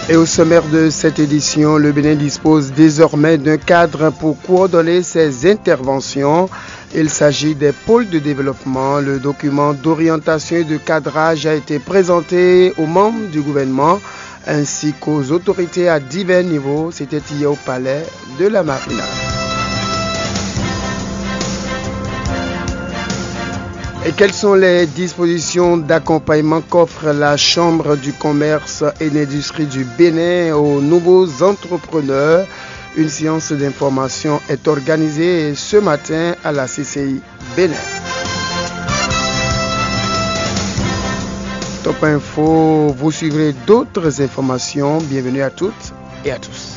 Et au sommaire de cette édition, le Bénin dispose désormais d'un cadre pour coordonner ses interventions. Il s'agit des pôles de développement. Le document d'orientation et de cadrage a été présenté aux membres du gouvernement ainsi qu'aux autorités à divers niveaux. C'était hier au palais de la Marina. Et quelles sont les dispositions d'accompagnement qu'offre la Chambre du commerce et d'industrie du Bénin aux nouveaux entrepreneurs? Une séance d'information est organisée ce matin à la CCI Bénin. Top Info, vous suivrez d'autres informations. Bienvenue à toutes et à tous.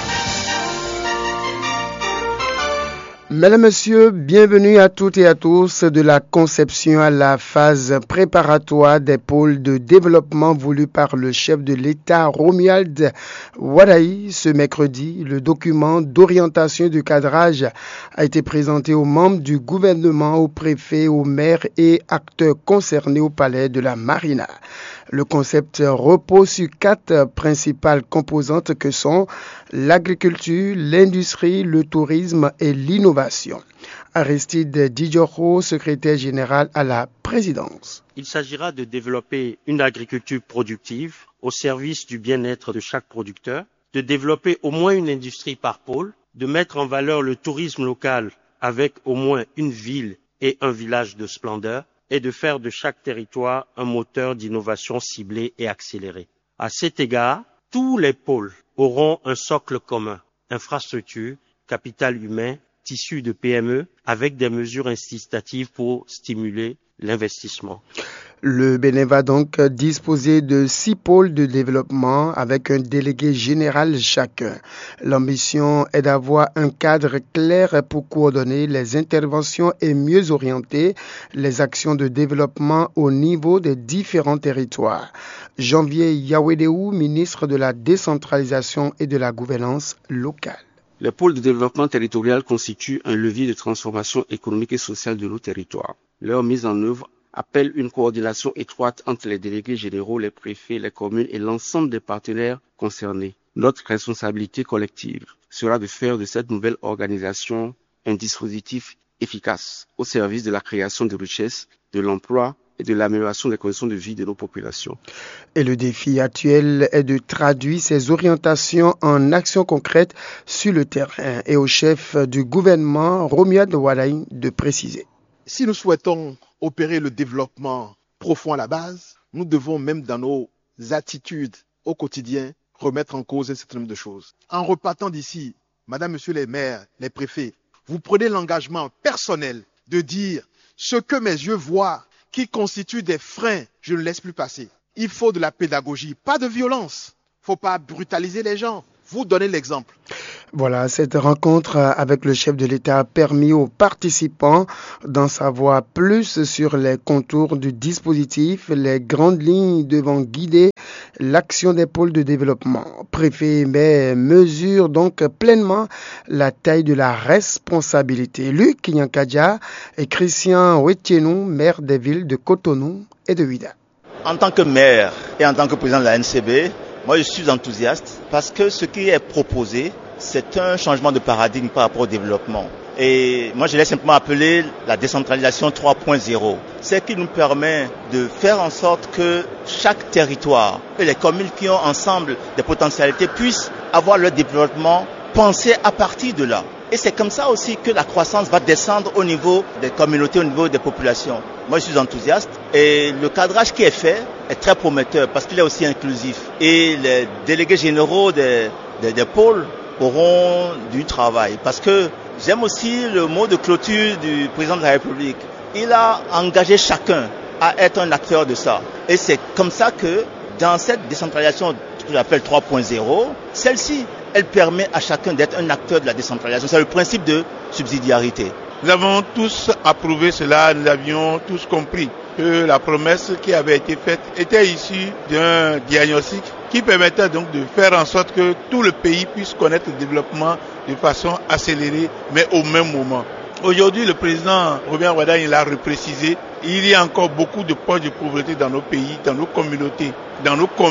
Mesdames, Messieurs, bienvenue à toutes et à tous. De la conception à la phase préparatoire des pôles de développement voulus par le chef de l'État Romuald Wadaye. Ce mercredi, le document d'orientation et de cadrage a été présenté aux membres du gouvernement, aux préfets, aux maires et acteurs concernés au palais de la Marina. Le concept repose sur 4 principales composantes que sont l'agriculture, l'industrie, le tourisme et l'innovation. Aristide Didjoro, secrétaire général à la présidence. Il s'agira de développer une agriculture productive au service du bien-être de chaque producteur, de développer au moins une industrie par pôle, de mettre en valeur le tourisme local avec au moins une ville et un village de splendeur, et de faire de chaque territoire un moteur d'innovation ciblé et accéléré. À cet égard, tous les pôles auront un socle commun, infrastructure, capital humain, tissu de PME, avec des mesures incitatives pour stimuler l'investissement. Le Bénin va donc disposer de 6 pôles de développement avec un délégué général chacun. L'ambition est d'avoir un cadre clair pour coordonner les interventions et mieux orienter les actions de développement au niveau des différents territoires. Janvier Yawedeu, ministre de la décentralisation et de la gouvernance locale. Les pôles de développement territorial constituent un levier de transformation économique et sociale de nos territoires. Leur mise en œuvre appelle une coordination étroite entre les délégués généraux, les préfets, les communes et l'ensemble des partenaires concernés. Notre responsabilité collective sera de faire de cette nouvelle organisation un dispositif efficace au service de la création de richesses, de l'emploi et de l'amélioration des conditions de vie de nos populations. Et le défi actuel est de traduire ces orientations en actions concrètes sur le terrain et au chef du gouvernement, Romuald Wadaye, de préciser. Si nous souhaitons opérer le développement profond à la base, nous devons même dans nos attitudes au quotidien remettre en cause un certain nombre de choses. En repartant d'ici, Madame, Monsieur les maires, les préfets, vous prenez l'engagement personnel de dire ce que mes yeux voient qui constitue des freins, je ne laisse plus passer. Il faut de la pédagogie, pas de violence. Il ne faut pas brutaliser les gens. Vous donnez l'exemple. Voilà, cette rencontre avec le chef de l'État a permis aux participants d'en savoir plus sur les contours du dispositif, les grandes lignes devant guider l'action des pôles de développement. Préfet et maire mesurent donc pleinement la taille de la responsabilité. Luc Nyankadja et Christian Wetienou, maire des villes de Cotonou et de Ouida. En tant que maire et en tant que président de la NCB, moi je suis enthousiaste parce que ce qui est proposé, c'est un changement de paradigme par rapport au développement. Et moi, je l'ai simplement appelé la décentralisation 3.0. C'est qui nous permet de faire en sorte que chaque territoire et les communes qui ont ensemble des potentialités puissent avoir leur développement pensé à partir de là. Et c'est comme ça aussi que la croissance va descendre au niveau des communautés, au niveau des populations. Moi, je suis enthousiaste et le cadrage qui est fait est très prometteur parce qu'il est aussi inclusif. Et les délégués généraux des pôles auront du travail. Parce que j'aime aussi le mot de clôture du président de la République. Il a engagé chacun à être un acteur de ça. Et c'est comme ça que dans cette décentralisation que j'appelle 3.0, celle-ci, elle permet à chacun d'être un acteur de la décentralisation. C'est le principe de subsidiarité. Nous avons tous approuvé cela, nous avions tous compris que la promesse qui avait été faite était issue d'un diagnostic qui permettait donc de faire en sorte que tout le pays puisse connaître le développement de façon accélérée, mais au même moment. Aujourd'hui, le président Romuald Wadaye l'a reprécisé, il y a encore beaucoup de poches de pauvreté dans nos pays, dans nos communautés, dans nos communes.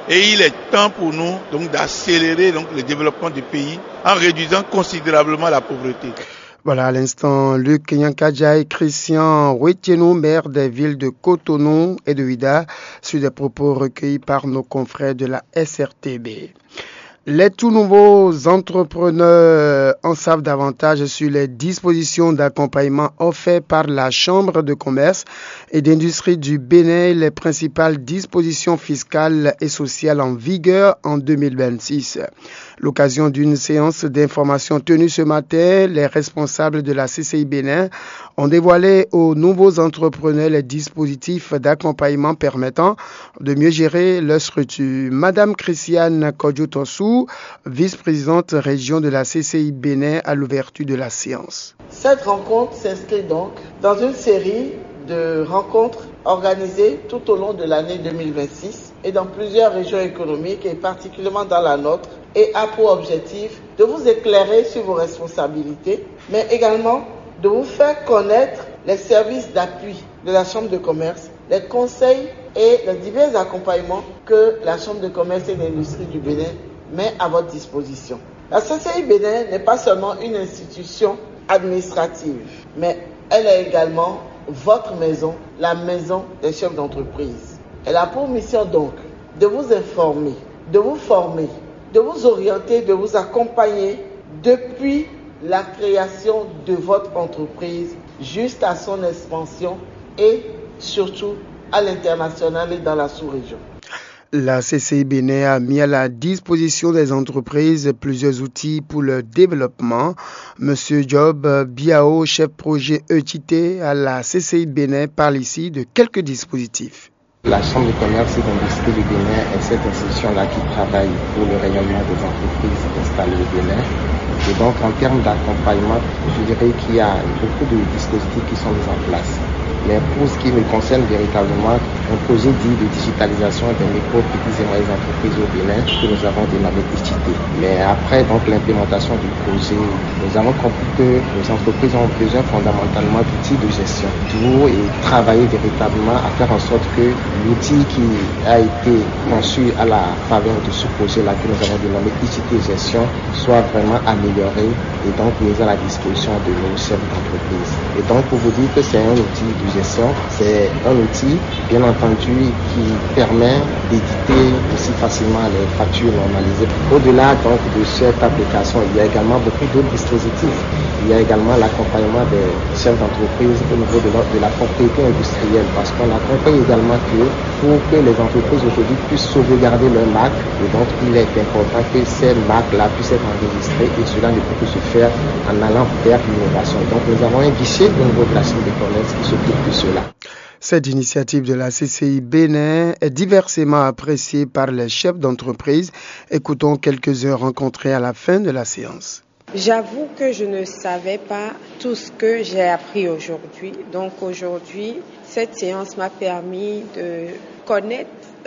Et il est temps pour nous donc d'accélérer donc le développement du pays en réduisant considérablement la pauvreté. Voilà, à l'instant, Luc Nyankadja et Christian Wetieno, maire des villes de Cotonou et de Ouida, sur des propos recueillis par nos confrères de la SRTB. Les tout nouveaux entrepreneurs en savent davantage sur les dispositions d'accompagnement offertes par la Chambre de commerce et d'industrie du Bénin et les principales dispositions fiscales et sociales en vigueur en 2026. L'occasion d'une séance d'information tenue ce matin, les responsables de la CCI Bénin ont dévoilé aux nouveaux entrepreneurs les dispositifs d'accompagnement permettant de mieux gérer leur structure. Madame Christiane Kodjotosu, vice-présidente région de la CCI Bénin à l'ouverture de la séance. Cette rencontre s'inscrit donc dans une série de rencontres organisées tout au long de l'année 2026 et dans plusieurs régions économiques et particulièrement dans la nôtre et a pour objectif de vous éclairer sur vos responsabilités mais également de vous faire connaître les services d'appui de la Chambre de commerce, les conseils et les divers accompagnements que la Chambre de commerce et d'industrie du Bénin met à votre disposition. La CCI Bénin n'est pas seulement une institution administrative, mais elle est également votre maison, la maison des chefs d'entreprise. Elle a pour mission donc de vous informer, de vous former, de vous orienter, de vous accompagner depuis la création de votre entreprise jusqu'à son expansion et surtout à l'international et dans la sous-région. La CCI Bénin a mis à la disposition des entreprises plusieurs outils pour le développement. Monsieur Job Biao, chef projet ETIT à la CCI Bénin, parle ici de quelques dispositifs. La Chambre de commerce et d'industrie du Bénin est cette institution-là qui travaille pour le rayonnement des entreprises installées au Bénin. Et donc, en termes d'accompagnement, je dirais qu'il y a beaucoup de dispositifs qui sont mis en place. Mais pour ce qui me concerne véritablement, un projet dit de digitalisation des micro, petites et moyennes entreprises au Bénin que nous avons dénommé ETIT. Mais après donc l'implémentation du projet, nous avons compris que les entreprises ont besoin fondamentalement d'outils de gestion pour travailler véritablement à faire en sorte que l'outil qui a été conçu à la faveur de ce projet-là que nous avons dénommé ETIT gestion soit vraiment amélioré et donc mis à la disposition de nos chefs d'entreprise. Et donc pour vous dire que c'est un outil de gestion, c'est un outil bien entendu qui permet d'éditer aussi facilement les factures normalisées. Au-delà donc de cette application, il y a également beaucoup d'autres dispositifs. Il y a également l'accompagnement des chefs d'entreprise au niveau de la propriété industrielle parce qu'on a compris également que pour que les entreprises aujourd'hui puissent sauvegarder leur marque, et donc il est important que ces marques-là puissent être enregistrées et cela ne peut que se faire en allant vers l'innovation. Donc nous avons un guichet au niveau de la Chambre de commerce qui s'occupe de cela. Cette initiative de la CCI Bénin est diversement appréciée par les chefs d'entreprise. Écoutons quelques-uns rencontrés à la fin de la séance. J'avoue que je ne savais pas tout ce que j'ai appris aujourd'hui. Donc aujourd'hui, cette séance m'a permis de connaître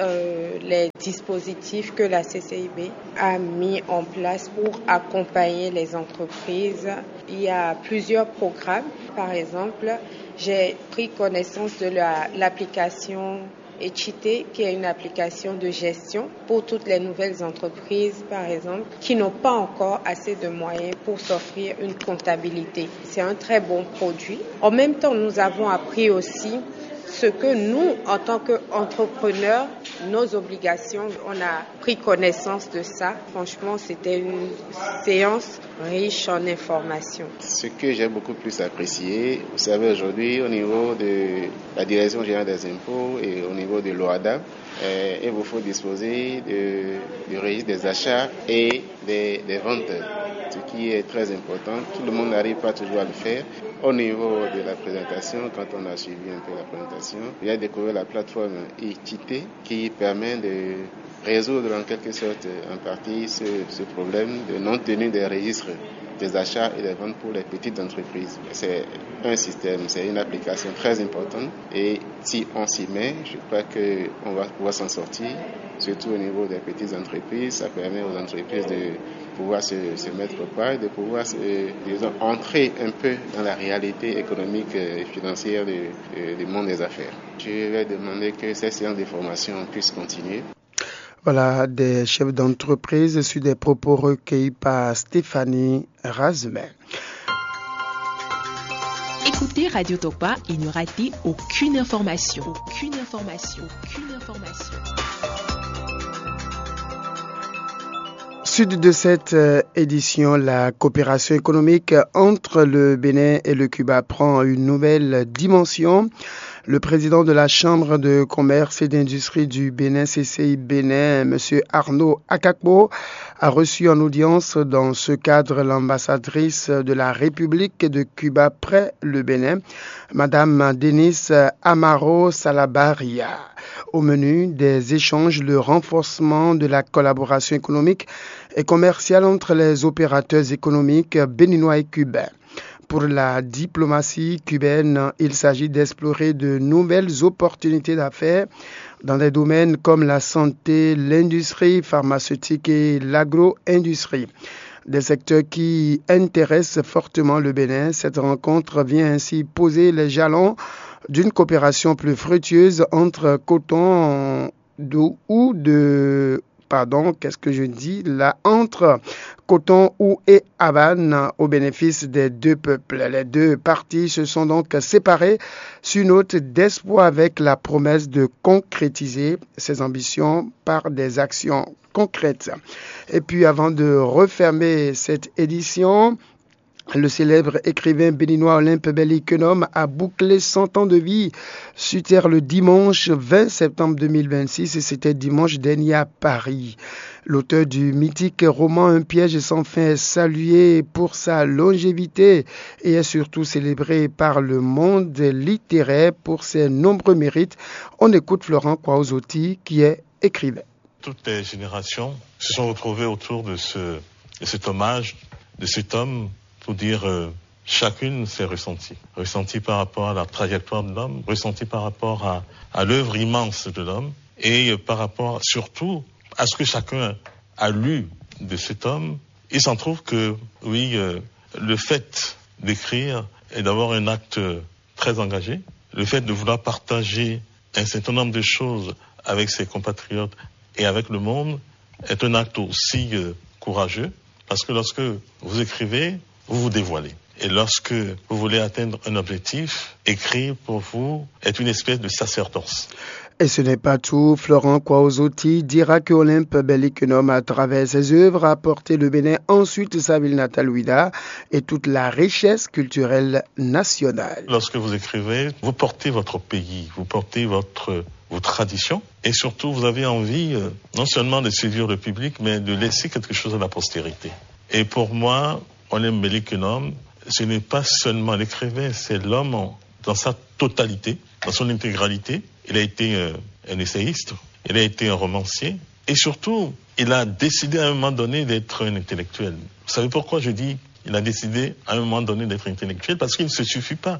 les dispositifs que la CCIB a mis en place pour accompagner les entreprises. Il y a plusieurs programmes. Par exemple, j'ai pris connaissance de l'application ETIT, qui est une application de gestion pour toutes les nouvelles entreprises, par exemple, qui n'ont pas encore assez de moyens pour s'offrir une comptabilité. C'est un très bon produit. En même temps, nous avons appris aussi ce que nous, en tant qu'entrepreneurs, nos obligations, on a pris connaissance de ça. Franchement, c'était une séance riche en informations. Ce que j'ai beaucoup plus apprécié, vous savez, aujourd'hui, au niveau de la Direction générale des impôts et au niveau de l'OADA, il vous faut disposer du registre des achats et des ventes, ce qui est très important. Tout le monde n'arrive pas toujours à le faire. Au niveau de la présentation, quand on a suivi un peu la présentation, il y a découvert la plateforme ETIT qui permet de résoudre en quelque sorte en partie ce problème de non-tenue des registres des achats et des ventes pour les petites entreprises. C'est un système, c'est une application très importante et si on s'y met, je crois qu'on va pouvoir s'en sortir, surtout au niveau des petites entreprises. Ça permet aux entreprises de pouvoir se mettre au pas et de pouvoir entrer un peu dans la réalité économique et financière du monde des affaires. Je vais demander que ces séances de formation puissent continuer. Voilà, des chefs d'entreprise sur des propos recueillis par Stéphanie Razemain. Écoutez Radio Tokpa et ne ratez aucune information. Aucune information. Suite de cette édition, la coopération économique entre le Bénin et le Cuba prend une nouvelle dimension. Le président de la Chambre de commerce et d'industrie du Bénin, CCI Bénin, M. Arnaud Akakbo, a reçu en audience dans ce cadre l'ambassadrice de la République de Cuba près le Bénin, Madame Denise Amaro Salabaria. Au menu des échanges, le renforcement de la collaboration économique et commerciale entre les opérateurs économiques béninois et cubains. Pour la diplomatie cubaine, il s'agit d'explorer de nouvelles opportunités d'affaires dans des domaines comme la santé, l'industrie pharmaceutique et l'agro-industrie. Des secteurs qui intéressent fortement le Bénin. Cette rencontre vient ainsi poser les jalons d'une coopération plus fructueuse entre entre Coton et Havane au bénéfice des deux peuples. Les deux parties se sont donc séparées sur une note d'espoir avec la promesse de concrétiser ces ambitions par des actions concrètes. Et puis avant de refermer cette édition, le célèbre écrivain béninois Olympe Belli-Kenom a bouclé 100 ans de vie sur terre le dimanche 20 septembre 2026 et c'était dimanche dernier à Paris. L'auteur du mythique roman Un piège sans fin est salué pour sa longévité et est surtout célébré par le monde littéraire pour ses nombreux mérites. On écoute Florent Kwaozoti qui est écrivain. Toutes les générations se sont retrouvées autour de cet hommage, de cet homme, pour dire chacune ses ressentis par rapport à la trajectoire de l'homme, ressentis par rapport à l'œuvre immense de l'homme et par rapport surtout à ce que chacun a lu de cet homme. Il s'en trouve que, oui, le fait d'écrire et d'avoir un acte très engagé, le fait de vouloir partager un certain nombre de choses avec ses compatriotes et avec le monde est un acte aussi courageux parce que lorsque vous écrivez, vous vous dévoilez. Et lorsque vous voulez atteindre un objectif, écrire pour vous est une espèce de sacerdoce. Et ce n'est pas tout. Florent Kwaozoti dira que Olympe Belli-Kenom, à travers ses œuvres, a apporté le Bénin, ensuite sa ville natale Ouidah et toute la richesse culturelle nationale. Lorsque vous écrivez, vous portez votre pays, vous portez vos traditions et surtout vous avez envie non seulement de séduire le public, mais de laisser quelque chose à la postérité. Et pour moi, Olympe Belli-Kenom, ce n'est pas seulement l'écrivain, c'est l'homme dans sa totalité, dans son intégralité. Il a été un essayiste, il a été un romancier et surtout, il a décidé à un moment donné d'être un intellectuel. Vous savez pourquoi je dis il a décidé à un moment donné d'être intellectuel? Parce qu'il ne suffit pas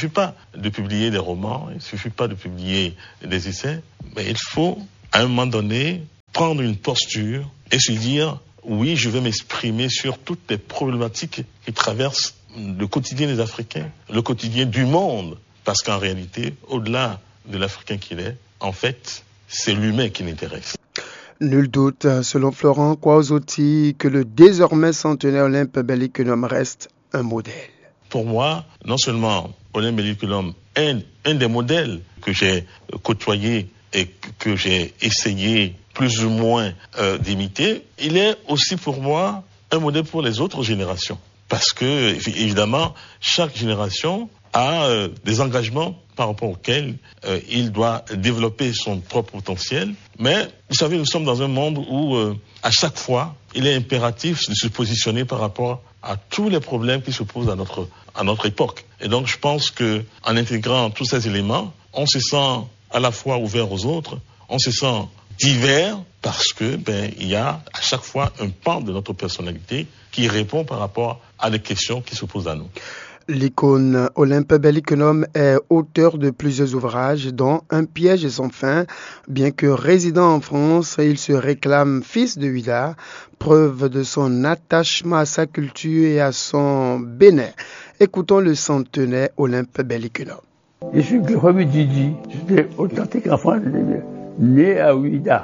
de publier des romans, il ne suffit pas de publier des essais, mais il faut à un moment donné prendre une posture et se dire oui, je vais m'exprimer sur toutes les problématiques qui traversent le quotidien des Africains, le quotidien du monde. Parce qu'en réalité, au-delà de l'Africain qu'il est, en fait, c'est l'humain qui l'intéresse. Nul doute, selon Florent Kwaozoti, que le désormais centenaire Olympe Belli-Kenom reste un modèle. Pour moi, non seulement Olympe Belli-Kenom est un des modèles que j'ai côtoyé et que j'ai essayé plus ou moins d'imiter, il est aussi pour moi un modèle pour les autres générations. Parce que, évidemment, chaque génération a des engagements par rapport auxquels il doit développer son propre potentiel. Mais, vous savez, nous sommes dans un monde où, à chaque fois, il est impératif de se positionner par rapport à tous les problèmes qui se posent à notre époque. Et donc, je pense que en intégrant tous ces éléments, on se sent à la fois ouvert aux autres, on se sent divers parce que il y a à chaque fois un pan de notre personnalité qui répond par rapport à des questions qui se posent à nous. L'icône Olympe Belli-Kenom est auteur de plusieurs ouvrages, dont Un piège sans fin. Bien que résident en France, il se réclame fils de Ouidah, preuve de son attachement à sa culture et à son Bénin. Écoutons le centenaire Olympe Belli-Kenom. Je suis Glorami Didi, j'étais authentique enfant né à Ouidah.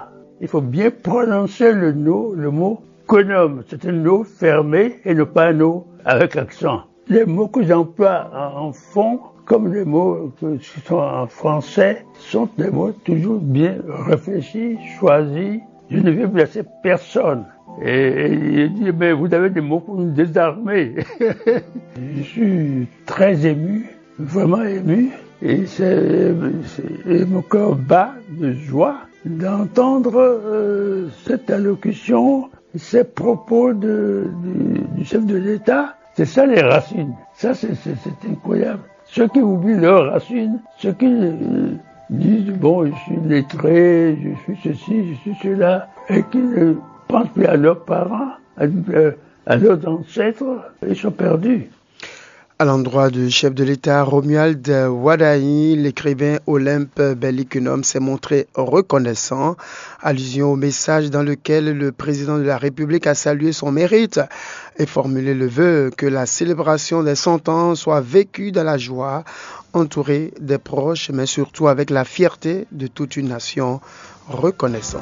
il faut bien prononcer le mot konome. C'est un no fermé et non pas un no avec accent. Les mots que j'emploie en fond, comme les mots qui sont en français, sont des mots toujours bien réfléchis, choisis. Je ne vais blesser personne. Et il dit, mais vous avez des mots pour nous désarmer. Je suis très ému, vraiment ému. Et mon cœur bat de joie d'entendre cette allocution, ces propos du chef de l'État. C'est ça les racines. Ça, c'est incroyable. Ceux qui oublient leurs racines, ceux qui disent, bon, je suis lettré, je suis ceci, je suis cela, et qui ne pensent plus à leurs parents, à leurs ancêtres, ils sont perdus. À l'endroit du chef de l'État Romuald Wadaï, l'écrivain Olympe Bellikunum s'est montré reconnaissant, allusion au message dans lequel le président de la République a salué son mérite et formulé le vœu que la célébration des 100 ans soit vécue dans la joie, entourée des proches, mais surtout avec la fierté de toute une nation reconnaissante.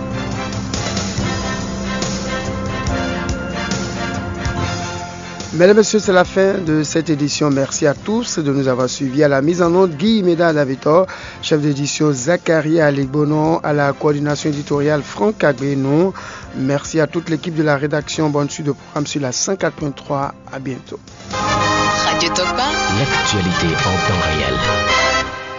Mesdames et messieurs, c'est la fin de cette édition. Merci à tous de nous avoir suivis. À la mise en onde, Guy Méda Davitor, chef d'édition Zachary Aligbonon, à la coordination éditoriale Franck Agbenon. Merci à toute l'équipe de la rédaction. Bonne suite de programme sur la 104.3. À bientôt. Radio Tokpa, l'actualité en temps réel.